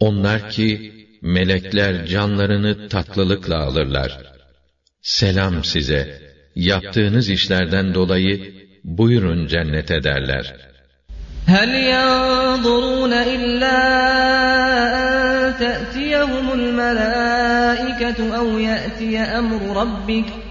Onlar ki, melekler canlarını tatlılıkla alırlar. Selam size, yaptığınız işlerden dolayı buyurun cennete derler. هَلْ يَنْظُرُونَ إِلَّا أَنْ تَأْتِيَهُمُ الْمَلَائِكَةُ أَوْ يَأْتِيَ أَمْرُ رَبِّكَ